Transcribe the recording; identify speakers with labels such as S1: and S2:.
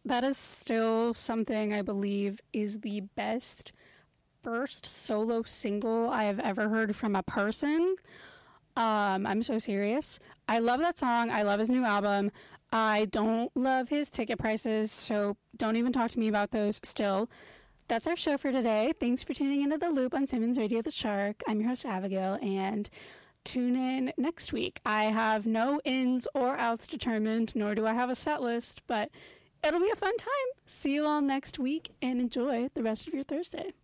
S1: That is still something I believe is the best first solo single I have ever heard from a person. I'm so serious. I love that song. I love his new album. I don't love his ticket prices, so don't even talk to me about those still. That's our show for today. Thanks for tuning into The Loop on Simmons Radio The Shark. I'm your host, Abigail, and tune in next week. I have no ins or outs determined, nor do I have a set list, but it'll be a fun time. See you all next week, and enjoy the rest of your Thursday.